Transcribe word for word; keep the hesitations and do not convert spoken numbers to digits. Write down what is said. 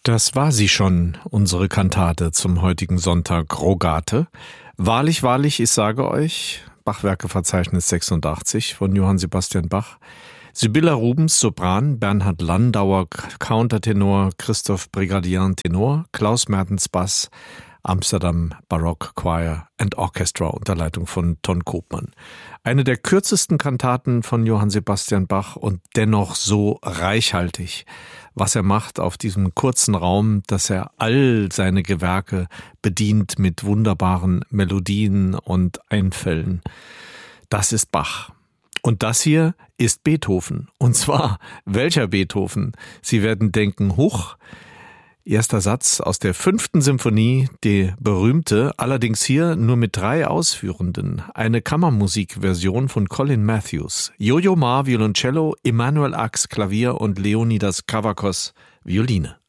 Das war sie schon, unsere Kantate zum heutigen Sonntag, Rogate. Wahrlich, wahrlich, ich sage euch, Bachwerkeverzeichnis sechsundachtzig von Johann Sebastian Bach. Sibylla Rubens, Sopran, Bernhard Landauer, Countertenor, Christoph Brigadian, Tenor, Klaus Mertens, Bass, Amsterdam Baroque Choir and Orchestra unter Leitung von Ton Koopman. Eine der kürzesten Kantaten von Johann Sebastian Bach und dennoch so reichhaltig, was er macht auf diesem kurzen Raum, dass er all seine Gewerke bedient mit wunderbaren Melodien und Einfällen. Das ist Bach. Und das hier ist Beethoven. Und zwar, welcher Beethoven? Sie werden denken, huch, erster Satz aus der fünften Symphonie, die berühmte, allerdings hier nur mit drei Ausführenden. Eine Kammermusikversion von Colin Matthews. Yo-Yo Ma, Violoncello, Emanuel Ax, Klavier und Leonidas Kavakos, Violine.